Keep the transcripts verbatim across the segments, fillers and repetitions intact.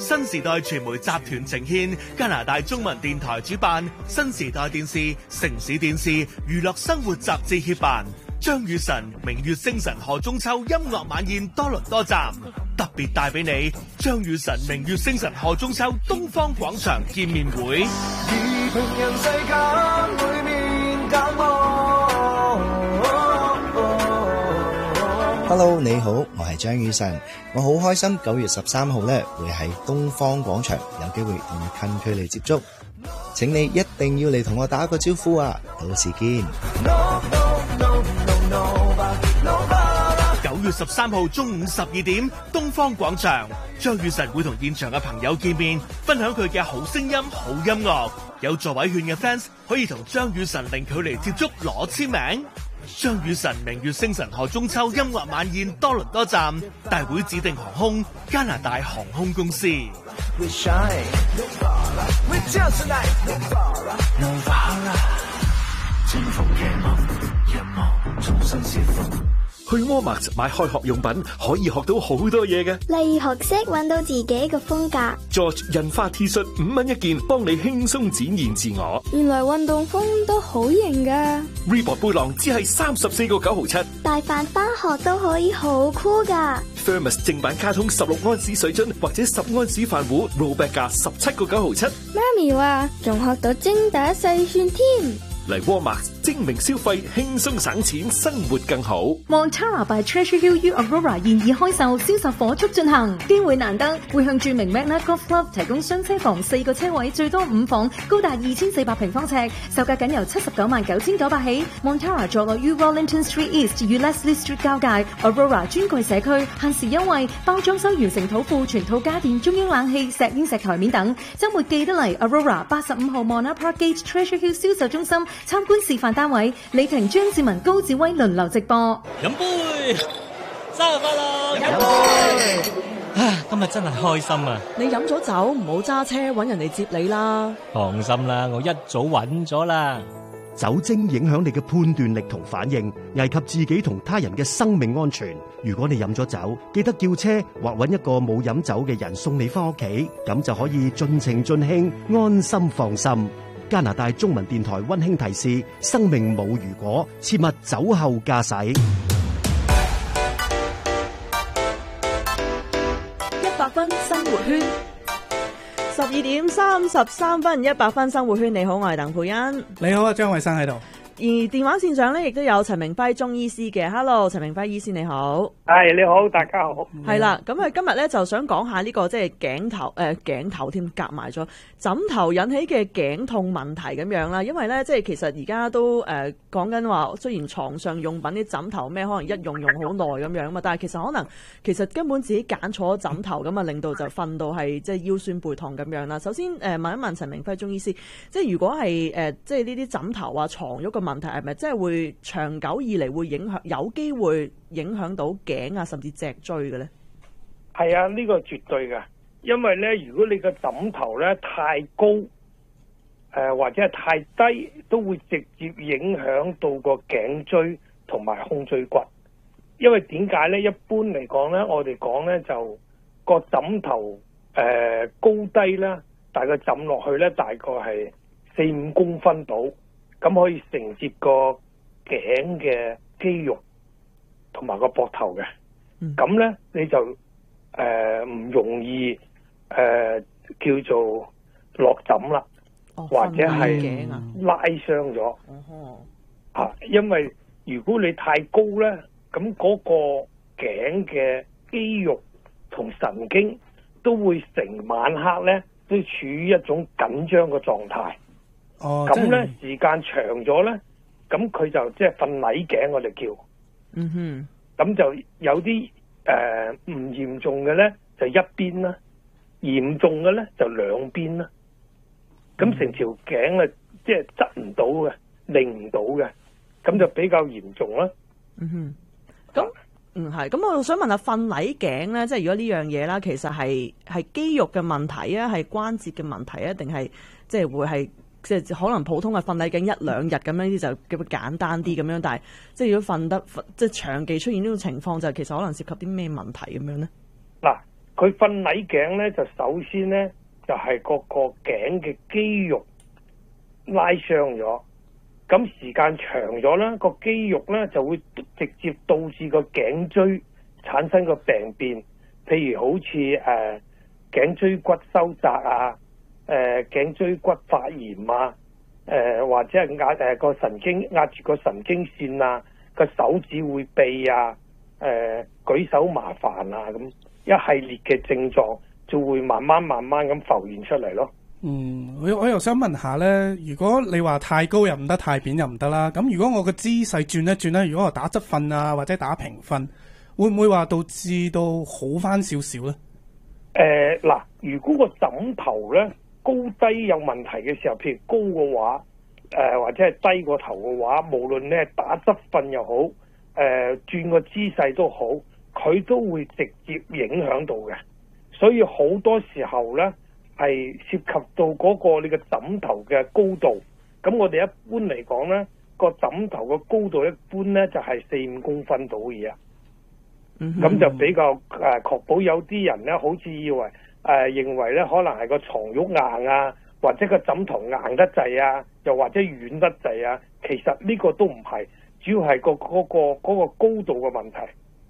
新時代傳媒集團呈獻，加拿大中文電台主辦，新時代電視、城市電視、娛樂生活雜誌協辦，張雨晨明月星辰賀中秋音樂晚宴多倫多站，特別帶俾你張雨晨明月星辰賀中秋東方廣場見面會。 平人世間每面感冒。 Hello， 你好，我係張雨晨，我好開心九月十三號咧會喺東方廣場有機會同你近距離接觸，請你一定要嚟同我打個招呼啊！到時見。 九月十三號中午十二點，東方廣場，張雨晨會同現場嘅朋友見面，分享佢嘅好聲音、好音樂。有座位券嘅 fans 可以同張雨晨零距離接觸攞簽名。張雨晨明月星辰賀中秋音樂晚宴多倫多站，大會指定航空加拿大航空公司。 去 Walmart 買開學用品可以學到好多嘢嘅， 例如學識揾到自己嘅風格。 George 印花 T 恤五蚊一件，幫你輕鬆展現自我。 原來運動風都好型噶。 Reebok 背囊只係三十四個九毫七， 帶飯翻學都可以好酷噶。 Thermos 正版卡通十六安士水樽或者十安士飯壺 ，rollback 價十七個九毫七。 媽咪話仲學到精打細算添。 嚟 Walmart 精明消費，輕鬆省錢，生活更好。 Montara by Treasure Hill U Aurora 現已開售，銷售火速進行，機會難得，會向著名 Magna Golf Club 提供雙車房四個車位，最多五房，高達二千四百平方尺，售價僅由七十九萬九千九百起。Montara 坐落於 Wellington Street East 與 Leslie Street 交界 ，Aurora 專櫃社區，限時優惠，包裝修完成土庫，全套家電、中央冷氣、石英石台面等。週末記得嚟 Aurora 八十五號 Mona Park Gate Treasure Hill 銷售中心參觀示範單位，李婷、張志文、高志威輪流直播。 飲杯，生日快樂！飲杯。 啊，今日真係開心啊！ 你飲咗酒唔好揸車，揾人嚟接你啦。 放心啦，我一早揾咗啦。 酒精影響你嘅判斷力同反應，危及自己同他人嘅生命安全。如果你飲咗酒，記得叫車或揾一個冇飲酒嘅人送你翻屋企，咁就可以盡情盡興，安心放心。加拿大中文電台溫馨提示：生命冇如果，切勿酒後駕駛。 一百分生活圈，十二點三十三分，一百分生活圈。你好，我係鄧佩欣。 你好啊，張偉生喺度。 而電話線上咧，亦都有陳明輝中醫師嘅。Hello， 陳明輝醫師你好。 係你好，大家好。 係啦，咁佢今日咧就想講下呢、這個即係頸頭誒頸、呃、頭添夾埋咗枕頭引起嘅頸痛問題咁樣啦。因為咧即係其實而家都誒講緊話，雖然床上用品啲枕頭咩可能一用用好耐咁樣嘛，但係其實可能其實根本自己揀錯枕頭咁啊，令到就瞓到係即係腰酸背痛咁樣啦。首先誒、呃、問一問陳明輝中醫師，即係如果係誒、呃、即係呢啲枕頭啊床褥嘅問題係咪即係會長久以嚟會影響，有機會影響到頸啊甚至脊椎嘅咧？ 係啊，呢個絕對嘅，因為咧如果你個枕頭咧太高，誒、呃、或者係太低，都會直接影響到個頸椎同埋胸椎骨。因為點解咧？一般嚟講咧，我哋講咧就個枕頭誒、呃、高低啦，大概枕落去咧大概係四五公分到。咁可以承接個頸嘅肌肉同埋個膊頭嘅，咁咧、嗯、你就誒唔、呃、容易誒、呃、叫做落枕啦，哦、或者係拉傷咗。哦、啊，因為如果你太高咧，咁嗰個頸嘅肌肉同神經都會成晚黑咧都處於一種緊張嘅狀態。哦，咁咧時間長咗咧，咁佢就即係瞓捩頸，我哋叫。嗯哼。咁就有啲誒唔嚴重嘅咧，就一邊啦；嚴重嘅咧就兩邊啦。咁成條頸咧，即係側唔到嘅，擰唔到嘅，咁就比較嚴重啦。 嗯哼。咁嗯係，咁我想問下瞓捩頸咧，即係如果呢樣嘢啦，其實係係肌肉嘅問題啊，係關節嘅問題啊，定係即係會係？即係可能普通嘅瞓捩頸一兩日咁樣啲就叫簡單啲咁樣，但係即係如果瞓得即係長期出現呢種情況，就其實可能涉及啲咩問題咁樣咧？ 嗱， 佢瞓捩頸咧，就首先咧就係、是、個個頸嘅肌肉拉傷咗，咁時間長咗咧，個肌肉咧就會直接導致個頸椎產生個病變，譬如好似誒、呃、頸椎骨收窄啊，誒、呃、頸椎骨發炎啊，誒、呃、或者係壓誒個神經壓住個神經線啊，個手指會痹啊，誒、呃、舉手麻煩啊，咁一系列嘅症狀就會慢慢慢慢咁浮現出嚟咯。 嗯，我我又想問下咧，如果你話太高又唔得，太扁又唔得啦，咁如果我個姿勢轉一轉咧，如果我打側瞓啊或者打平瞓，會唔會話導致到好翻少少咧？ 誒嗱、呃，如果個枕頭咧高低有問題嘅時候，譬如高嘅話，誒、呃、或者係低過頭嘅話，無論你係打側瞓又好，誒、呃、轉個姿勢都好，佢都會直接影響到嘅。所以好多時候咧，係涉及到嗰個你嘅枕頭嘅高度。咁我哋一般嚟講咧，個枕頭嘅高度一般咧就係四五公分到嘅。咁、mm hmm. 就比較誒、呃、確保有啲人咧，好似以為誒、呃、認為咧，可能係個床褥硬啊，或者個枕頭硬得滯啊，又或者軟得滯啊。其實呢個都唔係，主要係個嗰個嗰個高度嘅問題。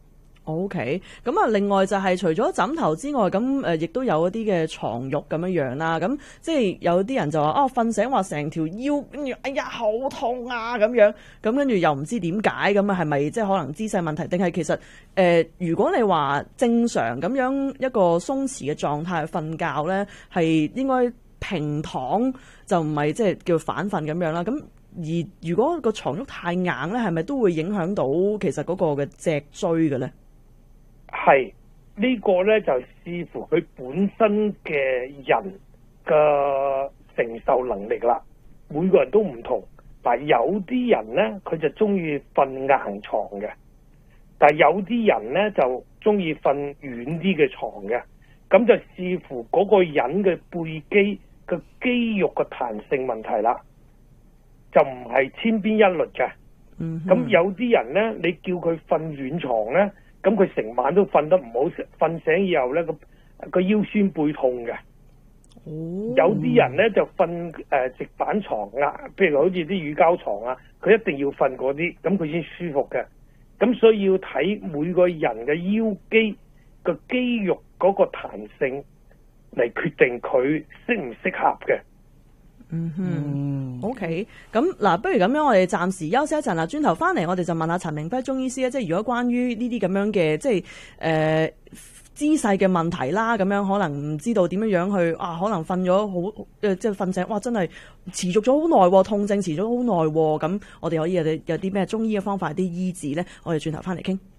O K，咁啊，另外就係除咗枕頭之外，咁誒亦都有一啲嘅床褥咁樣樣啦。咁即係有啲人就話哦，瞓醒話成條腰，跟住哎呀好痛啊咁樣，咁跟住又唔知點解咁啊？係咪即係可能姿勢問題，定係其實誒、呃？如果你話正常咁樣一個鬆弛嘅狀態去瞓覺咧，係應該平躺就唔係即係叫反瞓咁樣啦。咁而如果個床褥太硬咧，係咪都會影響到其實嗰個嘅脊椎嘅咧？ 係、這個、呢個咧就視乎佢本身嘅人嘅承受能力啦。每個人都唔同，但係有啲人咧佢就中意瞓硬床嘅，但係有啲人咧就中意瞓軟啲嘅床嘅。咁就視乎嗰個人嘅背肌嘅肌肉嘅彈性問題啦，就唔係千篇一律嘅。嗯哼，咁有啲人咧，你叫佢瞓軟床咧，咁佢成晚都瞓得唔好，瞓醒以後咧個個腰酸背痛嘅。哦，有啲人咧就瞓誒、呃、直板床啊，譬如好似啲乳膠床啊，佢一定要瞓嗰啲，咁佢先舒服嘅。咁所以要睇每個人嘅腰肌個肌肉嗰個彈性嚟決定佢適唔適合嘅。 嗯哼，OK，咁嗱，不如咁樣，我哋暫時休息一陣啦。轉頭翻嚟，我哋就問下陳明輝中醫師咧，即係如果關於呢啲咁樣嘅，即係誒、呃、姿勢嘅問題啦，咁樣可能唔知道點樣樣去啊，可能瞓咗好誒，即係瞓醒，哇，真係持續咗好耐，痛症持續咗好耐，咁我哋可以有啲有啲咩中醫嘅方法，有啲醫治咧，我哋轉頭翻嚟傾。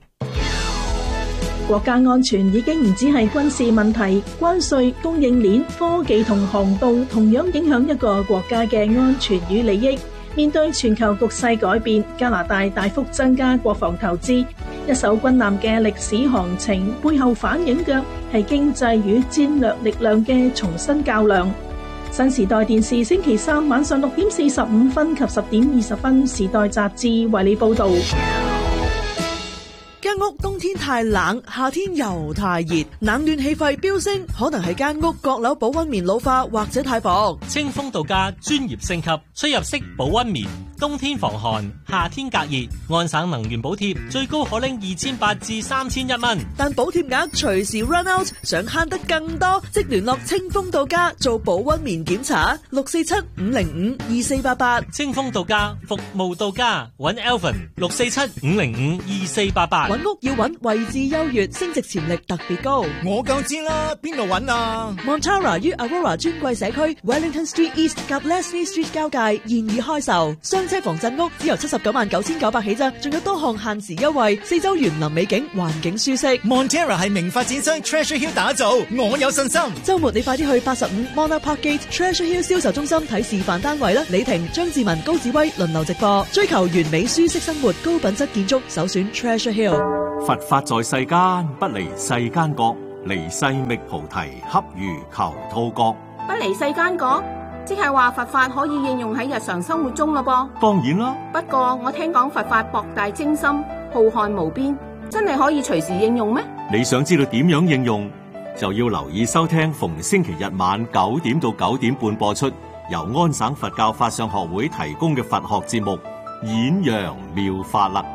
國家安全已經唔只係軍事問題，關稅、供應鏈、科技同航道同樣影響一個國家嘅安全與利益。面對全球局勢改變，加拿大大幅增加國防投資，一艘軍艦嘅歷史航程背後反映嘅係經濟與戰略力量嘅重新較量。新時代電視星期三晚上六點四十五分及十點二十分，時代雜誌為你報道。 間屋冬天太冷，夏天又太熱，冷暖氣費飆升，可能係間屋閣樓保溫棉老化或者太薄。 清風度假專業升級，出入式保溫棉，冬天防寒，夏天隔熱，安省能源補貼最高可拎二千八至三千一蚊， 但補貼額隨時 run out， 想慳得更多，即聯絡清風度假做保溫棉檢查，六四七五零五二四八八。 清風度假服務到家，揾 Alvin 六四七五零五二四八八。 揾屋要揾位置優越，升值潛力特別高。 我夠知啦，邊度揾啊 ？Montara 於 Aurora 尊貴社區 Wellington Street East 及 Leslie Street 交界現已開售，雙車房鎮屋只由七十九萬九千九百起咋，仲有多項限時優惠，四周園林美景，環境舒適。 Montara 係名發展商 Treasure Hill 打造，我有信心。 周末你快啲去八十五 Monarch Park Gate Treasure Hill 銷售中心睇示範單位啦！李婷、張志文、高志威輪流直播，追求完美舒適生活，高品質建築，首選 Treasure Hill。 佛法在世間，不離世間覺，離世覓菩提，恰如求兔角。 不離世間覺，即係話佛法可以應用喺日常生活中咯噃。 當然啦， 不過我聽講佛法博大精深，浩瀚無邊，真係可以隨時應用咩？ 你想知道點樣應用？ 就要留意收聽逢星期日晚九點到九點半播出由安省佛教法相學會提供嘅佛學節目《演揚妙法》啦。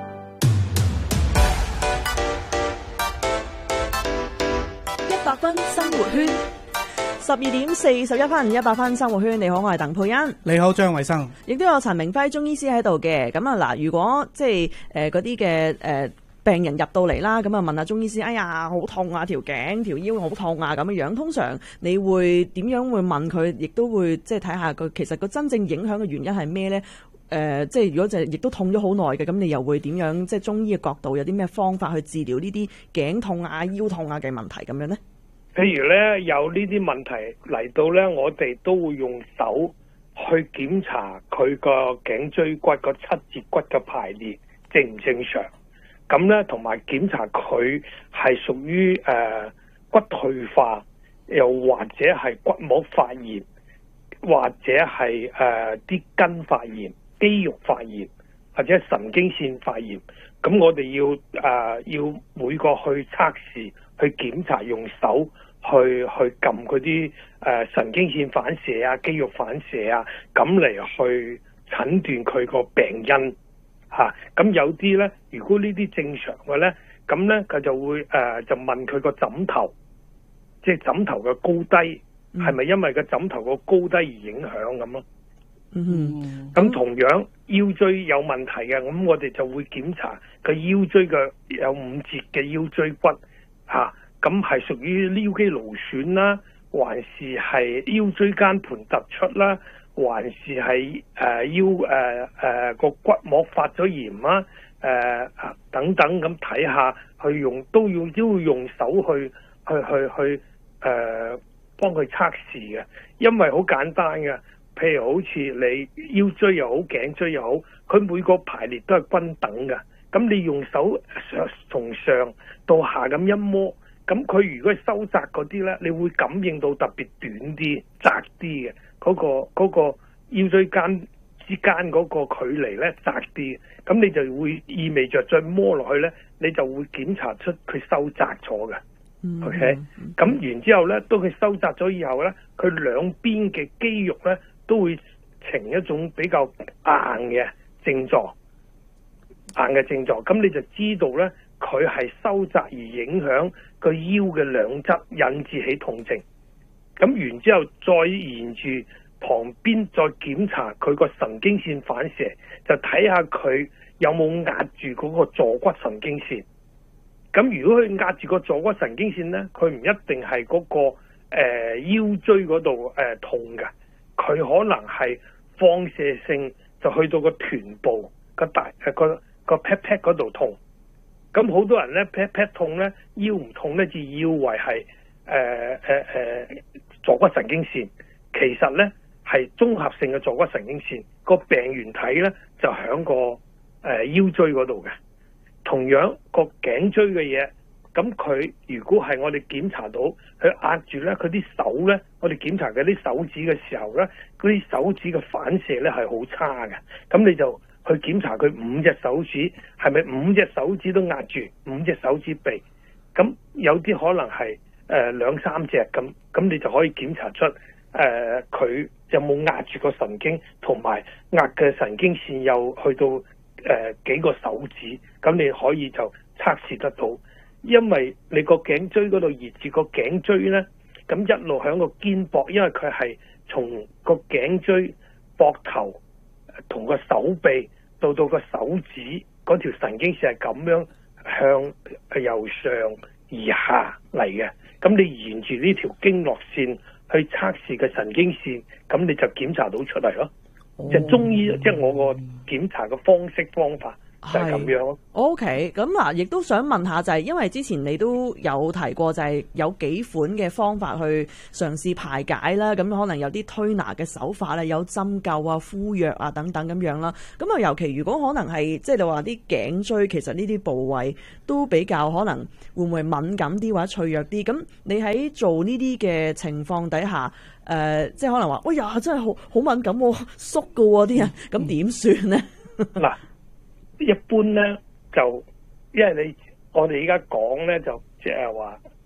一百分生活圈，十二點四十一分，一百分生活圈。你好，我係鄧佩欣。 你好，張偉生。 亦都有陳明輝中醫師喺度嘅。咁啊嗱，如果即係誒嗰啲嘅誒病人入到嚟啦，咁啊問下中醫師，哎呀好痛啊，條頸條腰好痛啊咁樣樣。通常你會點樣會問佢？亦都會即係睇下佢其實個真正影響嘅原因係咩咧？誒、呃，即係如果就亦都痛咗好耐嘅，咁你又會點樣？即係中醫嘅角度有啲咩方法去治療呢啲頸痛啊、腰痛啊嘅問題咁樣咧？ 譬如咧有呢啲問題嚟到咧，我哋都會用手去檢查佢個頸椎骨個七節骨嘅排列正唔正常，咁咧同埋檢查佢係屬於誒骨退化，又或者係骨膜發炎，或者係誒啲筋發炎、肌肉發炎，或者神經線發炎。咁我哋要誒、呃、要每個去測試去檢查，用手去去撳嗰啲誒神經線反射啊、肌肉反射啊，咁嚟去診斷佢個病因嚇。咁、啊、有啲咧，如果呢啲正常嘅咧，咁咧佢就會誒、呃、就問佢個枕頭，即係枕頭嘅高低係咪、嗯、因為個枕頭個高低而影響咁咯？ 嗯， 咁同樣腰椎有問題嘅，咁我哋就會檢查個腰椎嘅有五節嘅腰椎骨嚇，咁係屬於腰肌勞損啦，還是係腰椎間盤突出啦，還是係誒、呃、腰誒誒個骨膜發咗炎啦，誒、呃、等等咁睇下，去用都要都要用手去去去去誒、呃、幫佢測試嘅，因為好簡單嘅。譬如好似你腰椎又好，頸椎又好，佢每個排列都係均等嘅。咁你用手上從上到下咁一摸，咁佢如果係收窄嗰啲呢，你會感應到特別短啲、窄啲嘅嗰個嗰個腰椎間之間嗰個距離呢，窄啲。咁你就會意味着再摸落去呢，你就會檢查出佢收窄咗嘅。OK，咁然之後呢，當佢收窄咗以後呢，佢兩邊嘅肌肉呢，都會呈一種比較硬嘅症狀，硬嘅症狀，咁你就知道呢，佢係收窄而影響個腰嘅兩側，引致起痛症。咁然之後再沿住旁邊再檢查佢個神經線反射，就睇下佢有冇壓住嗰個坐骨神經線。咁如果佢壓住個坐骨神經線呢，佢唔一定係嗰、嗰個、呃、腰椎嗰度誒痛嘅。佢可能係放射性就去到個臀部個大誒個個 pat pat 嗰度痛，咁好多人咧 pat pat 痛咧，腰唔痛咧，就以為係誒誒誒坐骨神經線，其實咧係綜合性嘅坐骨神經線，個病原體咧就喺個誒、呃、腰椎嗰度嘅，同樣個頸椎嘅嘢。咁佢如果係我哋檢查到佢壓住咧，佢啲手咧，我哋檢查佢啲手指嘅時候咧，嗰啲手指嘅反射咧係好差嘅。咁你就去檢查佢五隻手指係咪五隻手指都壓住，五隻手指臂。咁有啲可能係誒、呃、兩三隻咁，咁你就可以檢查出誒佢、呃、有冇壓住個神經，同埋壓嘅神經線又去到誒、呃、幾個手指，咁你可以就測試得到。因為你個頸椎嗰度熱住個頸椎呢，咁一路響個肩膊，因為佢係從個頸椎膊頭同個手臂到到個手指嗰條神經線係咁樣向由上而下嚟嘅。咁你沿住呢條經絡線去測試個神經線，咁你就檢查到出嚟咯。哦、就中醫即係、就是、我個檢查嘅方式方法。就係咁樣。OK， 咁啊，亦都想問下，就係因為之前你都有提過，就係有幾款嘅方法去嘗試排解啦。咁可能有啲推拿嘅手法啦，有針灸啊、敷藥啊等等咁樣啦。咁啊，尤其如果可能係即係你話啲頸椎，其實呢啲部位都比較可能會唔會敏感啲或者脆弱啲。咁你喺做呢啲嘅情況底下，誒、呃，即係可能話，哎呀，真係好好敏感喎，縮㗎喎啲人，咁點算呢？嗱。一般咧就，因為你我哋而家講咧就即係話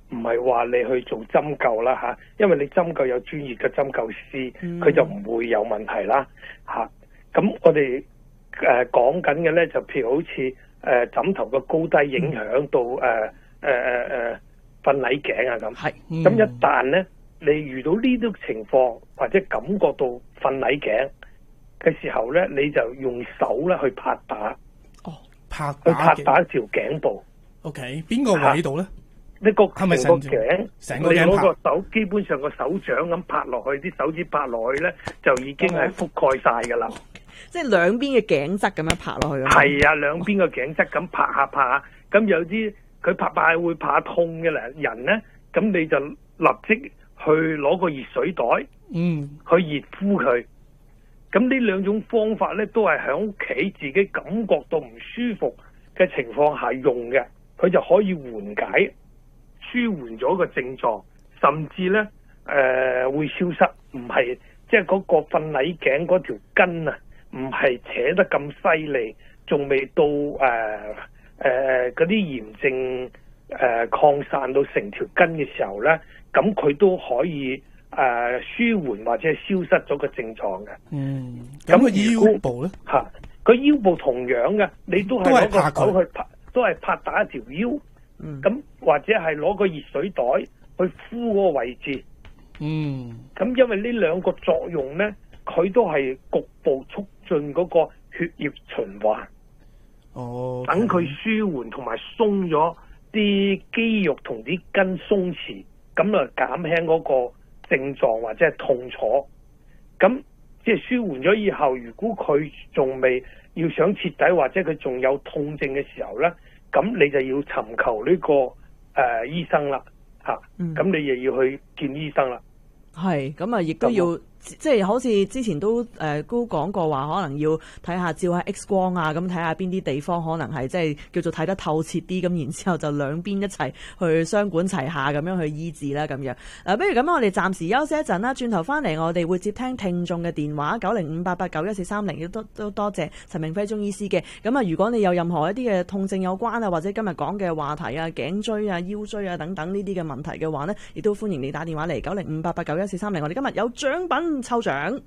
唔係話你去做針灸啦嚇，因為你針灸有專業嘅針灸師，佢、嗯、就唔會有問題啦嚇。咁、啊、我哋誒講緊嘅咧，就譬如好似誒、呃、枕頭嘅高低影響到誒誒誒誒瞓捩頸啊咁。係。咁、嗯、一旦咧你遇到呢啲情況，或者感覺到瞓捩頸嘅時候咧，你就用手咧去拍打。 哦，拍去拍打條頸部。 O K， 邊個位度咧？ 呢個成個頸， 成個頸你攞個手，基本上個手掌咁拍落去，啲手指拍落去咧，就已經係覆蓋晒噶啦。 即係兩邊嘅頸側咁樣拍落去。 係啊，兩邊嘅頸側咁拍下拍下，咁有啲佢拍拍會怕痛嘅人咧，咁你就立即去攞個熱水袋， 嗯， 去熱敷佢。咁呢兩種方法咧，都係喺屋企自己感覺到唔舒服嘅情況下用嘅，佢就可以緩解、舒緩咗個症狀，甚至咧誒、呃、會消失，唔係即係嗰個瞓捩頸嗰條筋啊，唔係扯得咁犀利，仲未到誒誒嗰啲炎症誒、呃、擴散到成條筋嘅時候咧，咁佢都可以誒、呃、舒緩或者係消失咗個症狀嘅。 嗯，咁個腰部咧嚇？佢腰部同樣嘅，你都係攞個手去拍，都係拍打一條腰。咁、嗯、或者係攞個熱水袋去敷嗰個位置。 嗯。咁因為呢兩個作用咧，佢都係局部促進嗰個血液循環。 哦。 等佢舒緩同埋鬆咗啲肌肉同啲筋鬆弛，咁啊減輕嗰個症狀或者係痛楚。咁即係舒緩咗以後，如果佢仲未要想徹底，或者佢仲有痛症嘅時候咧，咁你就要尋求呢、這個誒、呃、醫生啦，嚇、啊，咁、嗯、你又要去見醫生啦。 係，咁啊，亦都要即係好似之前都誒、呃、都講過話，可能要睇下照下 X 光啊，咁睇下邊啲地方可能係即係叫做睇得透徹啲，咁然之後就兩邊一齊去雙管齊下咁樣去醫治啦，咁樣。嗱、啊，不如咁我哋暫時休息一陣啦，轉頭翻嚟我哋會接聽聽眾嘅電話九零五八八九一四三零，亦都都多謝陳明輝中醫師嘅。咁啊，如果你有任何一啲嘅痛症有關啊，或者今日講嘅話題啊、頸椎啊、腰椎啊等等呢啲嘅問題嘅話呢，亦都歡迎你打電話嚟九零五八八九一四三零，我哋今日有獎品抽獎。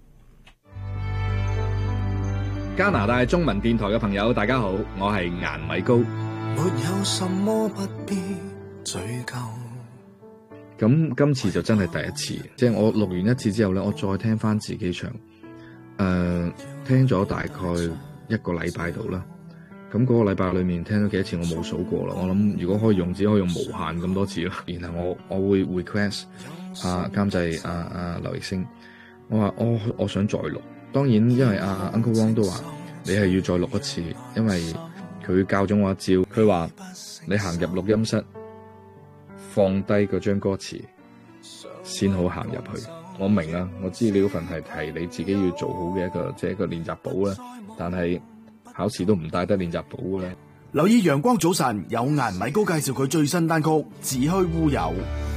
加拿大中文電台嘅朋友大家好，我係顏米高。 沒有什麼不必追究。 咁今次就真係第一次，即係我錄完一次之後咧，我再聽翻自己唱，誒、呃，聽咗大概一個禮拜度啦。咁嗰個禮拜裏面聽咗幾多次我冇數過啦。我諗如果可以用，只可以用無限咁多次咯。然後我我會 request 啊監製啊啊劉奕星，我話我我想再錄。當然因為阿、啊、Uncle Wong 都話你係要再錄一次，因為佢教咗我一招。佢話你行入錄音室，放低嗰張歌詞先好行入去。我明啦，我知你嗰份係係你自己要做好嘅一個即係、就是、一個練習簿啦，但係考試都唔帶得練習簿嘅。 留意陽光早晨，有顏米高介紹佢最新單曲《只虛烏有》。